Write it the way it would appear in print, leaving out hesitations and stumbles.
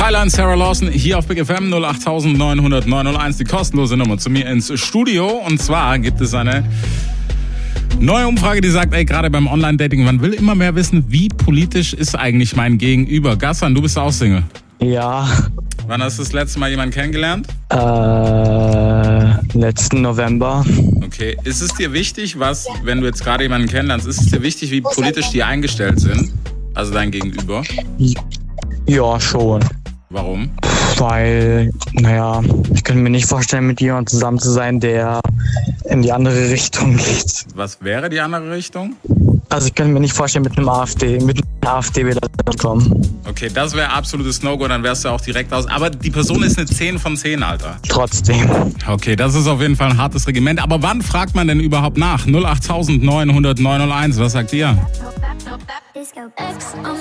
Tyler und Sarah Lawson hier auf Big FM 08900 die kostenlose Nummer zu mir ins Studio. Und zwar gibt es eine neue Umfrage, die sagt, gerade beim Online-Dating, man will immer mehr wissen, wie politisch ist eigentlich mein Gegenüber. Gassan, du bist auch Single. Ja. Wann hast du das letzte Mal jemanden kennengelernt? Letzten November. Okay. Ist es dir wichtig, wenn du jetzt gerade jemanden kennenlernst, ist es dir wichtig, wie politisch die eingestellt sind? Also dein Gegenüber? Ja, schon. Warum? Weil, ich könnte mir nicht vorstellen, mit jemandem zusammen zu sein, der in die andere Richtung geht. Was wäre die andere Richtung? Also ich könnte mir nicht vorstellen, mit einem AfD wieder zu kommen. Okay, das wäre absolutes No-Go, dann wärst du auch direkt aus. Aber die Person ist eine 10 von 10, Alter. Trotzdem. Okay, das ist auf jeden Fall ein hartes Regiment. Aber wann fragt man denn überhaupt nach? 08900 901, was sagt ihr?